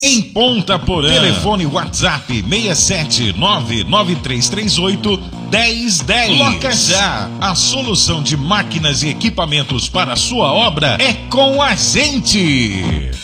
Em Ponta Porã. Telefone WhatsApp 67993381010. Loca Já. A solução de máquinas e equipamentos para a sua obra é com a gente.